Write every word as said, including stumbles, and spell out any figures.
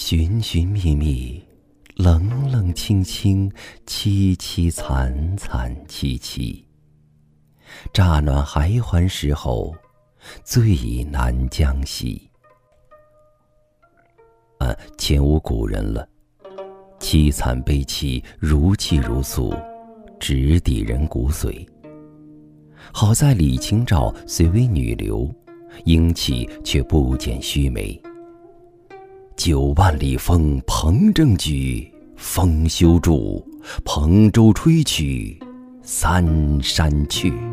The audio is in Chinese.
寻寻觅觅，冷冷清清，凄凄惨惨戚戚。乍暖还还时候，最难将息。啊，前无古人了，凄惨悲戚，如泣如诉，直抵人骨髓。好在李清照虽为女流，英气却不减须眉。九万里风蓬正举，风休住，蓬舟吹去三山去。